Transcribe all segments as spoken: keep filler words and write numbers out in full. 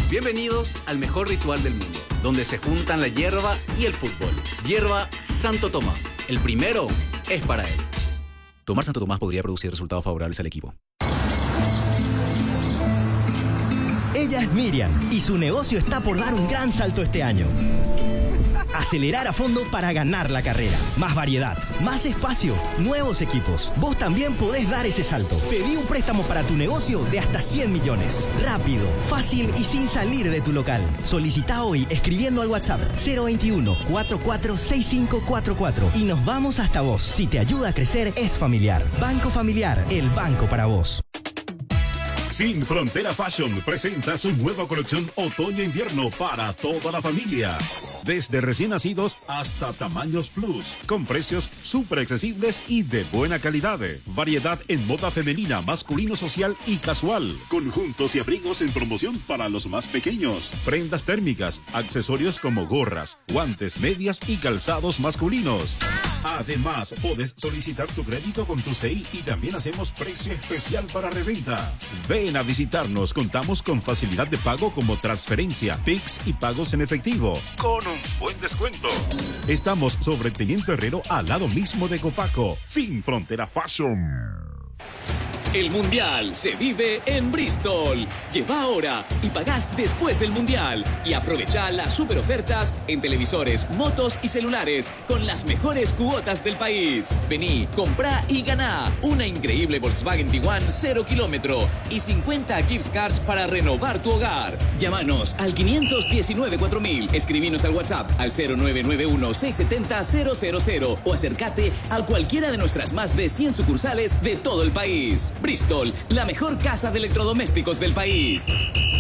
Bienvenidos al mejor ritual del mundo, donde se juntan la hierba y el fútbol. Hierba Santo Tomás. El primero es para él. Tomar Santo Tomás podría producir resultados favorables al equipo. Ella es Miriam y su negocio está por dar un gran salto este año. Acelerar a fondo para ganar la carrera. Más variedad, más espacio, nuevos equipos. Vos también podés dar ese salto. Pedí un préstamo para tu negocio de hasta cien millones. Rápido, fácil y sin salir de tu local. Solicita hoy escribiendo al WhatsApp cero veintiuno, cuarenta y cuatro, sesenta y cinco cuarenta y cuatro y nos vamos hasta vos. Si te ayuda a crecer, es familiar. Banco Familiar, el banco para vos. Sin Frontera Fashion presenta su nueva colección otoño-invierno para toda la familia. Desde recién nacidos hasta tamaños plus, con precios súper accesibles y de buena calidad. Variedad en moda femenina, masculino, social y casual. Conjuntos y abrigos en promoción para los más pequeños. Prendas térmicas, accesorios como gorras, guantes, medias y calzados masculinos. Además, puedes solicitar tu crédito con tu C I y también hacemos precio especial para reventa. Ven a visitarnos, contamos con facilidad de pago como transferencia, Pix y pagos en efectivo, con un buen descuento. Estamos sobre Teniente Herrero al lado mismo de Copaco. Sin Frontera Fashion. El Mundial se vive en Bristol. Lleva ahora y pagás después del Mundial. Y aprovecha las super ofertas en televisores, motos y celulares con las mejores cuotas del país. Vení, comprá y ganá una increíble Volkswagen Tiguan cero kilómetro y cincuenta gift cards para renovar tu hogar. Llámanos al quinientos diecinueve cuatro mil, escribinos al WhatsApp al cero nueve nueve uno, seis siete cero, cero cero cero o acércate a cualquiera de nuestras más de cien sucursales de todo el país. Bristol, la mejor casa de eletrodomésticos del país.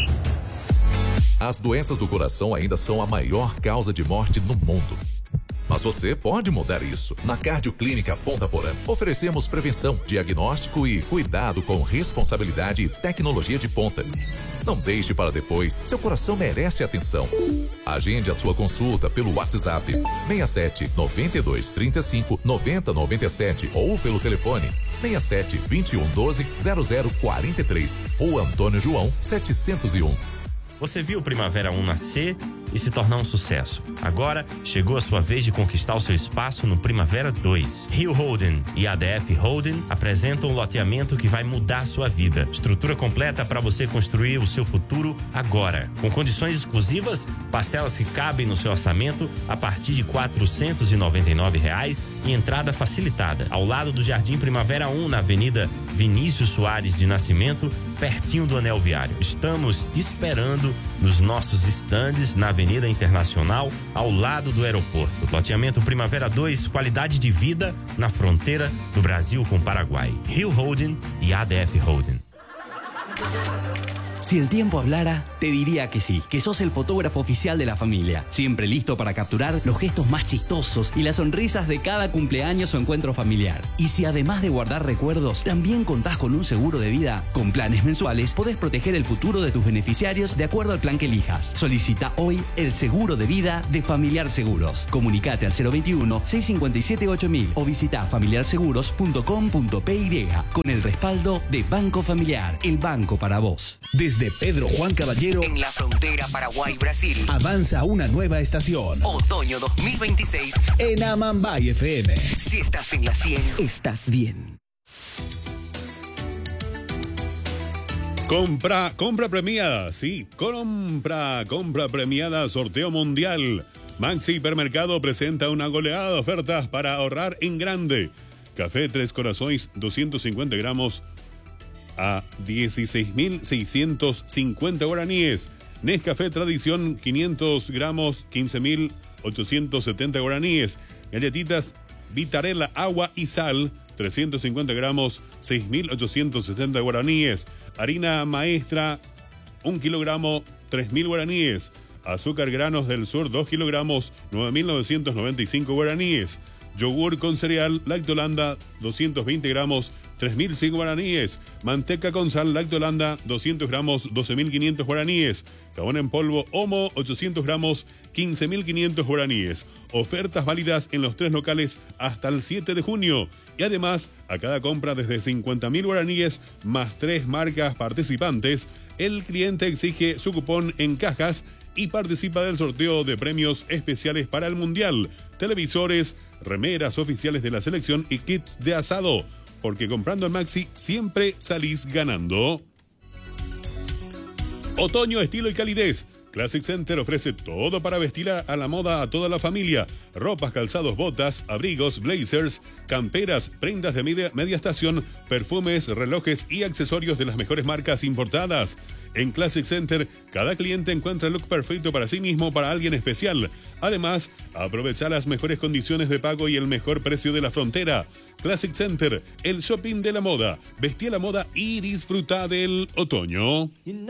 As doenças do coração ainda são a maior causa de morte no mundo. Mas você pode mudar isso. Na Cardioclínica Ponta Porã, oferecemos prevenção, diagnóstico e cuidado com responsabilidade e tecnologia de ponta. Não deixe para depois, seu coração merece atenção. Agende a sua consulta pelo WhatsApp seis sete, nove dois, três cinco, nove zero nove sete ou pelo telefone seis sete, vinte e um, doze, zero zero quatro três, Rua Antônio João, setecentos e um. Você viu Primavera um nascer e se tornar um sucesso. Agora chegou a sua vez de conquistar o seu espaço no Primavera dois. Rio Holden e A D F Holden apresentam um loteamento que vai mudar a sua vida. Estrutura completa para você construir o seu futuro agora. Com condições exclusivas, parcelas que cabem no seu orçamento a partir de quatrocentos e noventa e nove reais e entrada facilitada. Ao lado do Jardim Primavera um, na Avenida Vinícius Soares de Nascimento, pertinho do Anel Viário. Estamos te esperando nos nossos estandes na Avenida Internacional, ao lado do aeroporto. Loteamento Primavera dois, qualidade de vida na fronteira do Brasil com o Paraguai. Rio Holden y A D F Holden. Si el tiempo hablara, te diría que sí, que sos el fotógrafo oficial de la familia, siempre listo para capturar los gestos más chistosos y las sonrisas de cada cumpleaños o encuentro familiar. Y si además de guardar recuerdos, también contás con un seguro de vida, con planes mensuales podés proteger el futuro de tus beneficiarios de acuerdo al plan que elijas. Solicita hoy el seguro de vida de Familiar Seguros. Comunicate al cero veintiuno, seiscientos cincuenta y siete, ocho mil o visita familiar seguros punto com punto p y con el respaldo de Banco Familiar, el banco para vos. Desde Pedro Juan Caballero, en la frontera Paraguay-Brasil, avanza una nueva estación. Otoño dos mil veintiséis en Amambay F M. Si estás en la cien, estás bien. Compra, compra premiada, sí, compra, compra premiada, sorteo mundial. Maxi Hipermercado presenta una goleada de ofertas para ahorrar en grande. Café Tres Corazones, doscientos cincuenta gramos a dieciséis mil seiscientos cincuenta guaraníes. Nescafé Tradición, quinientos gramos, quince mil ochocientos setenta guaraníes. Galletitas Vitarella, agua y sal, trescientos cincuenta gramos, seis mil ochocientos setenta guaraníes. Harina Maestra, un kilogramo, tres mil guaraníes. Azúcar Granos del Sur, dos kilogramos, nueve mil novecientos noventa y cinco guaraníes. Yogur con cereal Lactolanda, doscientos veinte gramos, tres mil cien guaraníes. Manteca con sal Lactolanda, doscientos gramos, doce mil quinientos guaraníes. Jabón en polvo Omo, ochocientos gramos, quince mil quinientos guaraníes. Ofertas válidas en los tres locales hasta el siete de junio. Y además, a cada compra desde cincuenta mil guaraníes más tres marcas participantes, el cliente exige su cupón en cajas y participa del sorteo de premios especiales para el Mundial, televisores, remeras oficiales de la selección y kits de asado, porque comprando en Maxi siempre salís ganando. Otoño, estilo y calidez. Classic Center ofrece todo para vestir a la moda a toda la familia. Ropas, calzados, botas, abrigos, blazers, camperas, prendas de media, media estación, perfumes, relojes y accesorios de las mejores marcas importadas. En Classic Center, cada cliente encuentra el look perfecto para sí mismo o para alguien especial. Además, aprovecha las mejores condiciones de pago y el mejor precio de la frontera. Classic Center, el shopping de la moda. Vestí a la moda y disfruta del otoño.